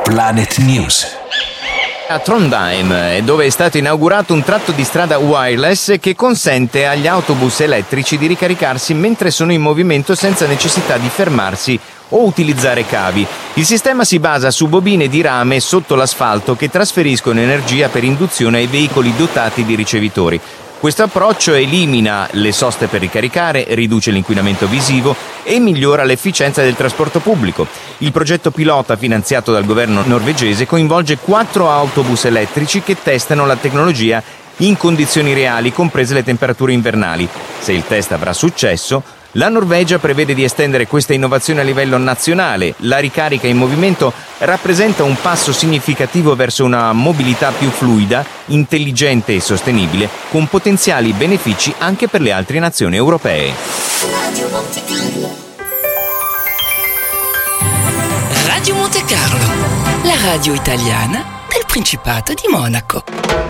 Planet News. A Trondheim, dove è stato inaugurato un tratto di strada wireless che consente agli autobus elettrici di ricaricarsi mentre sono in movimento senza necessità di fermarsi o utilizzare cavi. Il sistema si basa su bobine di rame sotto l'asfalto che trasferiscono energia per induzione ai veicoli dotati di ricevitori. Questo approccio elimina le soste per ricaricare, riduce l'inquinamento visivo e migliora l'efficienza del trasporto pubblico. Il progetto pilota finanziato dal governo norvegese coinvolge 4 autobus elettrici che testano la tecnologia in condizioni reali, comprese le temperature invernali. Se il test avrà successo, la Norvegia prevede di estendere questa innovazione a livello nazionale. La ricarica in movimento rappresenta un passo significativo verso una mobilità più fluida, intelligente e sostenibile, con potenziali benefici anche per le altre nazioni europee. Radio Monte Carlo, la radio italiana del Principato di Monaco.